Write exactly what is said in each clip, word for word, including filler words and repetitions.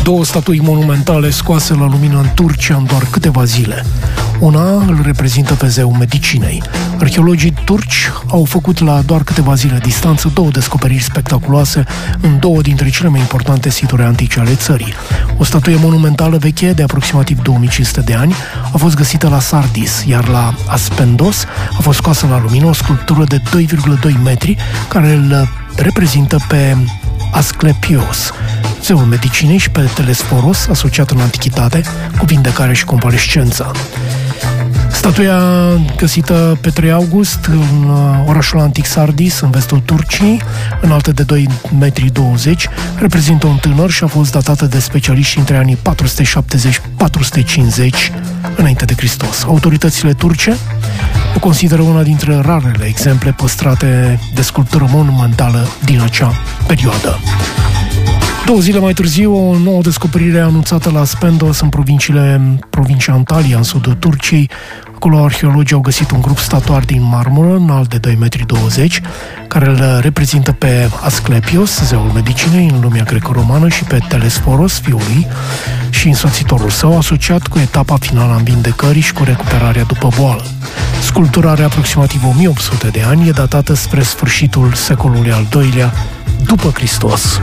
Două statui monumentale scoase la lumină în Turcia în doar câteva zile. Una îl reprezintă pe zeul medicinei. Arheologii turci au făcut la doar câteva zile distanță două descoperiri spectaculoase în două dintre cele mai importante situri antice ale țării. O statuie monumentală veche de aproximativ două mii cinci sute de ani a fost găsită la Sardis, iar la Aspendos a fost scoasă la lumină o sculptură de doi virgulă doi metri care îl reprezintă pe Asclepios, zeul medicinei, și pe Telesforos, asociat în antichitate cu vindecarea și convalescența. Statuia găsită pe trei august în orașul antic Sardis, în vestul Turciei, înaltă de doi virgulă douăzeci metri, reprezintă un tânăr și a fost datată de specialiști între anii patru sute șaptezeci - patru sute cincizeci înainte de Hristos. Autoritățile turce o consideră una dintre rarele exemple păstrate de sculptură monumentală din acea perioadă. Două zile mai târziu, o nouă descoperire anunțată la Aspendos, în provinciile, provincia Antalya, în sudul Turciei. Acolo arheologii au găsit un grup statuar din marmură, înalt de doi virgulă douăzeci metri, care îl reprezintă pe Asclepios, zeul medicinei în lumea greco-romană, și pe Telesforos, fiul lui și însoțitorul său, asociat cu etapa finală a vindecării și cu recuperarea după boală. Sculptura are aproximativ o mie opt sute de ani, e datată spre sfârșitul secolului al doilea după Hristos.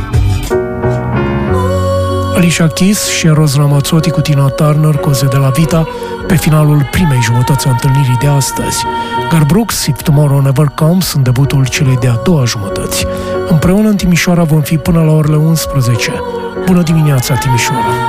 Alicia Keys și Eros Ramazzotti cu Tina Turner, Coze de la Vita, pe finalul primei jumătăți a întâlnirii de astăzi. Garth Brooks, If Tomorrow Never Comes, în debutul celei de-a doua jumătăți. Împreună în Timișoara vom fi până la orele unsprezece. Bună dimineața, Timișoara!